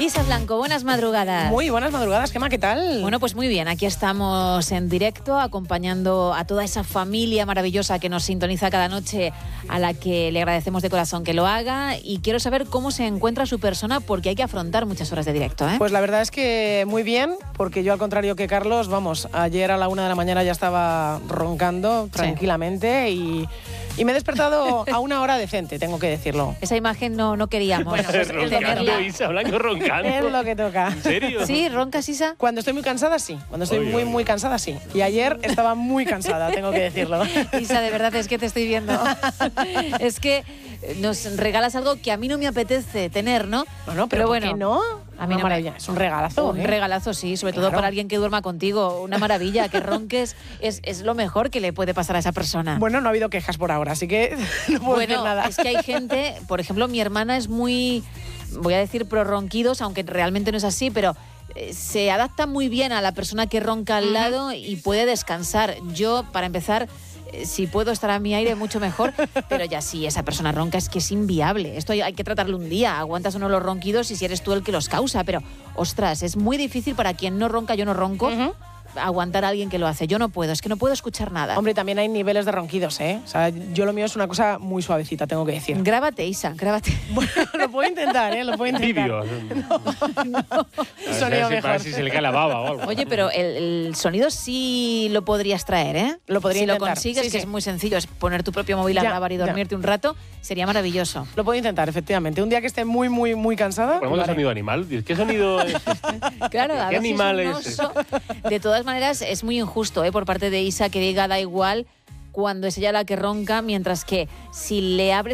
Isa Blanco, buenas madrugadas. Muy buenas madrugadas, Gemma, ¿qué tal? Bueno, pues muy bien, aquí estamos en directo acompañando a toda esa familia maravillosa que nos sintoniza cada noche, a la que le agradecemos de corazón que lo haga, y quiero saber cómo se encuentra su persona porque hay que afrontar muchas horas de directo, ¿eh? Pues la verdad es que muy bien, porque yo al contrario que Carlos, vamos, ayer a la 1 de la mañana ya estaba roncando tranquilamente y me he despertado a una hora decente, tengo que decirlo. Esa imagen no queríamos. Bueno, pues roncando, Isa Blanco roncando. Es lo que toca. ¿En serio? ¿Sí? ¿Roncas, Isa? Cuando estoy muy cansada, sí. Cuando estoy muy cansada, sí. Y ayer estaba muy cansada, tengo que decirlo. Isa, de verdad es que te estoy viendo. Es que nos regalas algo que a mí no me apetece tener, ¿no? Bueno, pero ¿por bueno, qué no? A mí no maravilla. Es un regalazo. Un regalazo, sí, sobre todo para alguien que duerma contigo. Una maravilla, que ronques es lo mejor que le puede pasar a esa persona. Bueno, no ha habido quejas por ahora, así que no puedo decir nada. Es que hay gente, por ejemplo, mi hermana es muy, voy a decir prorronquidos, aunque realmente no es así, pero se adapta muy bien a la persona que ronca al lado y puede descansar. Yo, para empezar, si puedo estar a mi aire, mucho mejor, pero ya si esa persona ronca es que es inviable. Esto hay que tratarlo un día. Aguantas o no los ronquidos y si eres tú el que los causa, pero ostras, es muy difícil para quien no ronca, yo no ronco, aguantar a alguien que lo hace. Yo no puedo, es que no puedo escuchar nada. Hombre, también hay niveles de ronquidos, ¿eh? O sea, yo lo mío es una cosa muy suavecita, tengo que decir. Grábate, Isa, grábate. Bueno, lo puedo intentar, ¿eh? Lo puedo intentar. Vídeo. No. Sonido mejor. Para si se le cae la baba o algo. Oye, pero el sonido sí lo podrías traer, ¿eh? Lo podría si intentar. lo consigues, Sí, que sí. es muy sencillo, es poner tu propio móvil a grabar y dormirte un rato, sería maravilloso. Lo puedo intentar, efectivamente. Un día que esté muy cansada. Ponemos el sonido animal. ¿Qué sonido es este? Claro, a ¿Qué ver si animal es un es oso. De todas maneras, es muy injusto, por parte de Isa, que diga da igual cuando es ella la que ronca, mientras que si le abres